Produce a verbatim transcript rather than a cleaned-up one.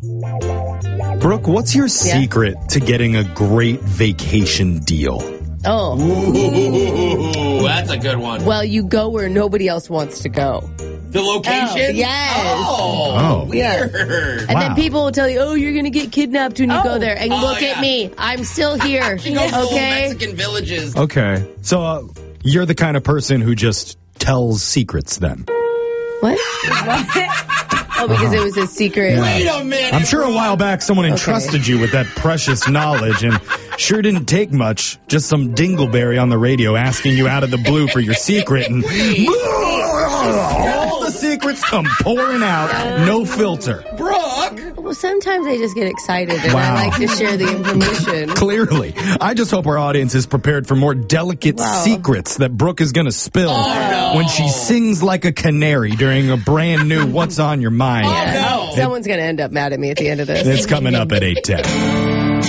Brooke, what's your secret to getting a great vacation deal? Oh. Ooh, that's a good one. Well, you go where nobody else wants to go. The location? Oh, yes. Oh, Oh. weird. And Wow. then people will tell you, oh, you're going to get kidnapped when you Oh. go there. And Oh, look yeah. at me. I'm still here. She goes to old Okay? Mexican villages. Okay. So uh, you're the kind of person who just tells secrets then? What? Oh, because it was a secret. Yeah. Wait a minute. I'm sure a Brooke. while back someone entrusted you with that precious knowledge and sure didn't take much. Just some dingleberry on the radio asking you out of the blue for your secret and all the secrets come pouring out. No filter. Brooke. Well, sometimes I just get excited and Wow. I like to share the information. Clearly. I just hope our audience is prepared for more delicate Wow. secrets that Brooke is going to spill Oh, no. when she sings like a canary during a brand new What's on Your Mind. Oh, no. Someone's going to end up mad at me at the end of this. It's coming up at eight ten.